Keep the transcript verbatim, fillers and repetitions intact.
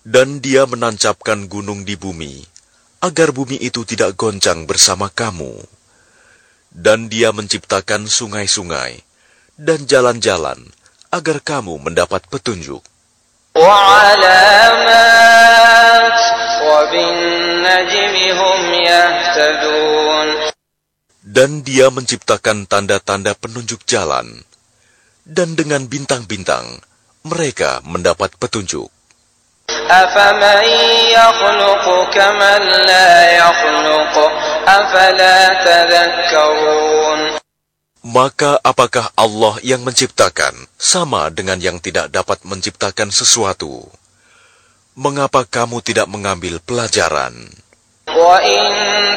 Dan Dia menancapkan gunung di bumi, agar bumi itu tidak goncang bersama kamu. Dan Dia menciptakan sungai-sungai dan jalan-jalan, agar kamu mendapat petunjuk. وعلامات وبالنجم هم يهتدون. Dan Dia menciptakan tanda-tanda penunjuk jalan, dan dengan bintang-bintang mereka mendapat petunjuk. أفمن يخلق كمن لا يخلق أفلا تذكرون. Maka apakah Allah yang menciptakan sama dengan yang tidak dapat menciptakan sesuatu? Mengapa kamu tidak mengambil pelajaran? وإن